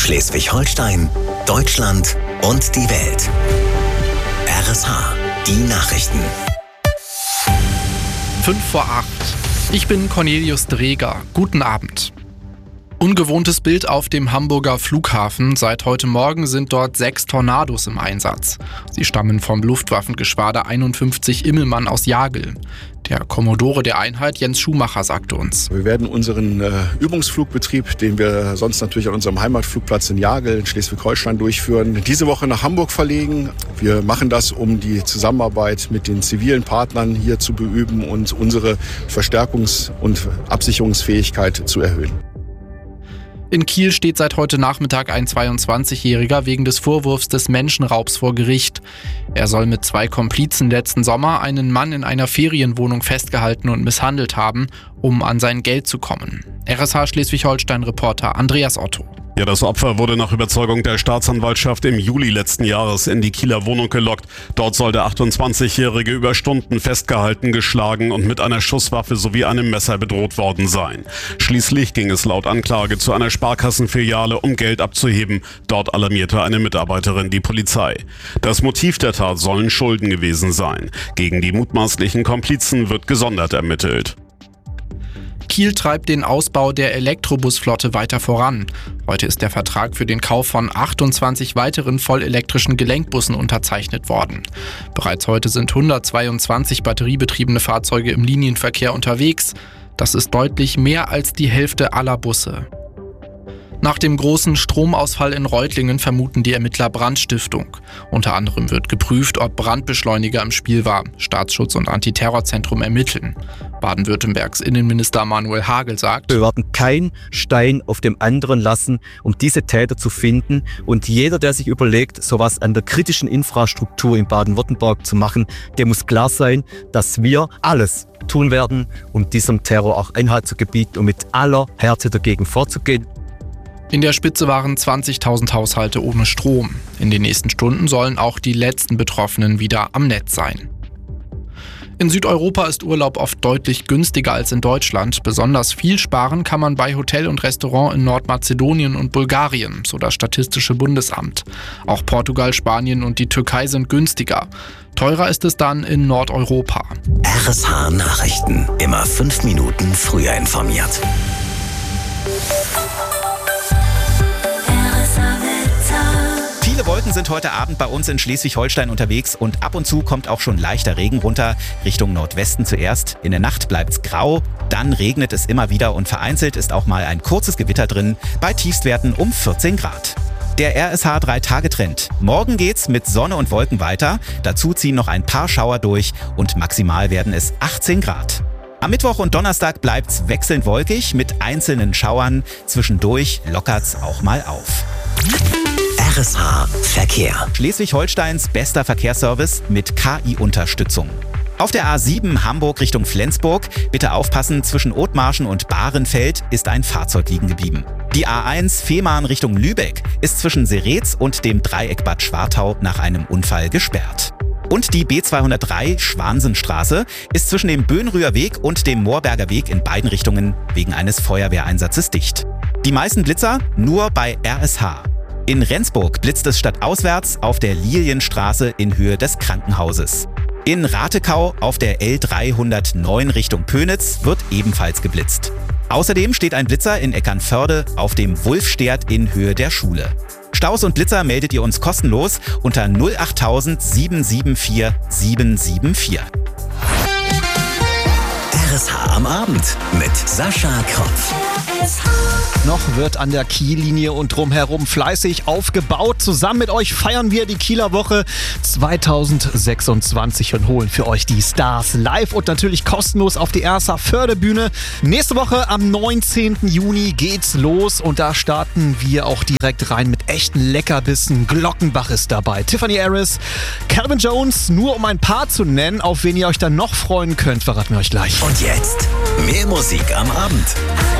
Schleswig-Holstein, Deutschland und die Welt. RSH, die Nachrichten. 7:55. Ich bin Cornelius Dreger. Guten Abend. Ungewohntes Bild auf dem Hamburger Flughafen. Seit heute Morgen sind dort 6 Tornados im Einsatz. Sie stammen vom Luftwaffengeschwader 51 Immelmann aus Jagel. Der Kommodore der Einheit, Jens Schumacher, sagte uns: Wir werden unseren Übungsflugbetrieb, den wir sonst natürlich an unserem Heimatflugplatz in Jagel in Schleswig-Holstein durchführen, diese Woche nach Hamburg verlegen. Wir machen das, um die Zusammenarbeit mit den zivilen Partnern hier zu beüben und unsere Verstärkungs- und Absicherungsfähigkeit zu erhöhen. In Kiel steht seit heute Nachmittag ein 22-Jähriger wegen des Vorwurfs des Menschenraubs vor Gericht. Er soll mit 2 Komplizen letzten Sommer einen Mann in einer Ferienwohnung festgehalten und misshandelt haben, um an sein Geld zu kommen. RSH Schleswig-Holstein-Reporter Andreas Otto. Ja, das Opfer wurde nach Überzeugung der Staatsanwaltschaft im Juli letzten Jahres in die Kieler Wohnung gelockt. Dort soll der 28-Jährige über Stunden festgehalten, geschlagen und mit einer Schusswaffe sowie einem Messer bedroht worden sein. Schließlich ging es laut Anklage zu einer Sparkassenfiliale, um Geld abzuheben. Dort alarmierte eine Mitarbeiterin die Polizei. Das Motiv der Tat sollen Schulden gewesen sein. Gegen die mutmaßlichen Komplizen wird gesondert ermittelt. Kiel treibt den Ausbau der Elektrobusflotte weiter voran. Heute ist der Vertrag für den Kauf von 28 weiteren vollelektrischen Gelenkbussen unterzeichnet worden. Bereits heute sind 122 batteriebetriebene Fahrzeuge im Linienverkehr unterwegs. Das ist deutlich mehr als die Hälfte aller Busse. Nach dem großen Stromausfall in Reutlingen vermuten die Ermittler Brandstiftung. Unter anderem wird geprüft, ob Brandbeschleuniger im Spiel war. Staatsschutz und Antiterrorzentrum ermitteln. Baden-Württembergs Innenminister Manuel Hagel sagt: Wir werden keinen Stein auf dem anderen lassen, um diese Täter zu finden. Und jeder, der sich überlegt, sowas an der kritischen Infrastruktur in Baden-Württemberg zu machen, der muss klar sein, dass wir alles tun werden, um diesem Terror auch Einhalt zu gebieten und mit aller Härte dagegen vorzugehen. In der Spitze waren 20.000 Haushalte ohne Strom. In den nächsten Stunden sollen auch die letzten Betroffenen wieder am Netz sein. In Südeuropa ist Urlaub oft deutlich günstiger als in Deutschland. Besonders viel sparen kann man bei Hotel und Restaurant in Nordmazedonien und Bulgarien, so das Statistische Bundesamt. Auch Portugal, Spanien und die Türkei sind günstiger. Teurer ist es dann in Nordeuropa. RSH Nachrichten. Immer 5 Minuten früher informiert. Viele Wolken sind heute Abend bei uns in Schleswig-Holstein unterwegs und ab und zu kommt auch schon leichter Regen runter, Richtung Nordwesten zuerst. In der Nacht bleibt's grau, dann regnet es immer wieder und vereinzelt ist auch mal ein kurzes Gewitter drin, bei Tiefstwerten um 14 Grad. Der RSH 3-Tage-Trend. Morgen geht's mit Sonne und Wolken weiter, dazu ziehen noch ein paar Schauer durch und maximal werden es 18 Grad. Am Mittwoch und Donnerstag bleibt's wechselnd wolkig mit einzelnen Schauern, zwischendurch lockert's auch mal auf. RSH Verkehr. Schleswig-Holsteins bester Verkehrsservice mit KI-Unterstützung. Auf der A7 Hamburg Richtung Flensburg, bitte aufpassen, zwischen Othmarschen und Bahrenfeld ist ein Fahrzeug liegen geblieben. Die A1 Fehmarn Richtung Lübeck ist zwischen Seretz und dem Dreieck Bad Schwartau nach einem Unfall gesperrt. Und die B203 Schwansenstraße ist zwischen dem Böhnrüher Weg und dem Moorberger Weg in beiden Richtungen wegen eines Feuerwehreinsatzes dicht. Die meisten Blitzer nur bei RSH. In Rendsburg blitzt es stadtauswärts auf der Lilienstraße in Höhe des Krankenhauses. In Ratekau auf der L309 Richtung Pönitz wird ebenfalls geblitzt. Außerdem steht ein Blitzer in Eckernförde auf dem Wulfstert in Höhe der Schule. Staus und Blitzer meldet ihr uns kostenlos unter 08000 774 774. RSH am Abend mit Sascha Kropf. Noch wird an der Kiellinie und drumherum fleißig aufgebaut. Zusammen mit euch feiern wir die Kieler Woche 2026 und holen für euch die Stars live und natürlich kostenlos auf die RSH Förderbühne. Nächste Woche am 19. Juni geht's los und da starten wir auch direkt rein mit echten Leckerbissen. Glockenbach ist dabei, Tiffany Harris, Calvin Jones, nur um ein paar zu nennen. Auf wen ihr euch dann noch freuen könnt, verraten wir euch gleich. Und jetzt mehr Musik am Abend.